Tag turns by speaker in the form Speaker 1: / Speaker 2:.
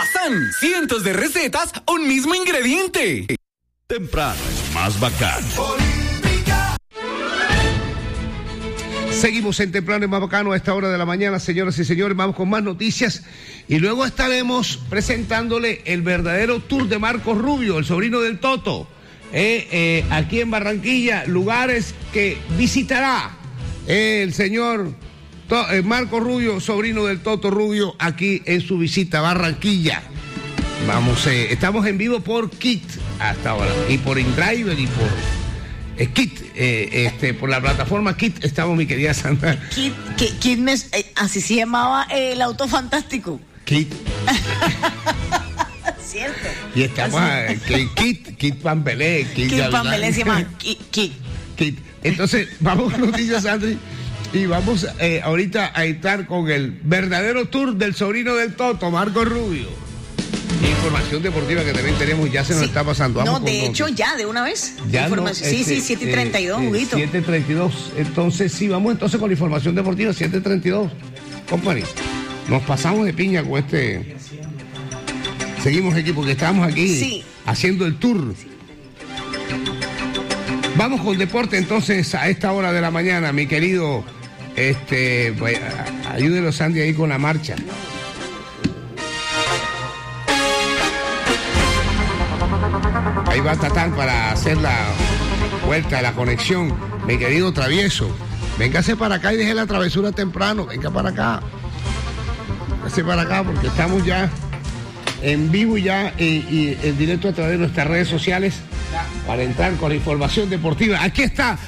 Speaker 1: pasan. Cientos de recetas, un mismo ingrediente.
Speaker 2: Temprano es más bacano.
Speaker 3: Seguimos en Temprano es más bacano a esta hora de la mañana, señoras y señores. Vamos con más noticias y luego estaremos presentándole el verdadero tour de Marcos Rubio, el sobrino del Toto, aquí en Barranquilla, lugares que visitará el señor Marcos Rubio, sobrino del Toto Rubio, aquí en su visita a Barranquilla. Vamos, estamos en vivo por Kit hasta ahora, y por InDriver y por Kit, por la plataforma Kit estamos, mi querida Sandra.
Speaker 4: Kit, así se llamaba el auto fantástico.
Speaker 3: Kit.
Speaker 4: Cierto.
Speaker 3: Y estamos Kit Pambelé.
Speaker 4: Kit Pambelé se llama Kit.
Speaker 3: Entonces, vamos con noticias, Sandri, y vamos ahorita a estar con el verdadero tour del sobrino del Toto, Marcos Rubio. Información deportiva que también tenemos, ya se nos está pasando.
Speaker 4: Vamos de hecho, ya, de una vez.
Speaker 3: Ya no,
Speaker 4: sí, 7:32, Huguito.
Speaker 3: 7:32. Entonces, sí, vamos entonces con la información deportiva, 7:32. Company, nos pasamos de piña con este. Seguimos aquí porque estamos aquí haciendo el tour. Vamos con deporte entonces a esta hora de la mañana, mi querido. Pues, ayúdenos, Sandy, ahí con la marcha. Ahí va Tatán para hacer la vuelta, la conexión. Mi querido Travieso, véngase para acá y deje la travesura temprano. Venga para acá. Véngase para acá porque estamos ya en vivo ya y en directo a través de nuestras redes sociales para entrar con la información deportiva. Aquí está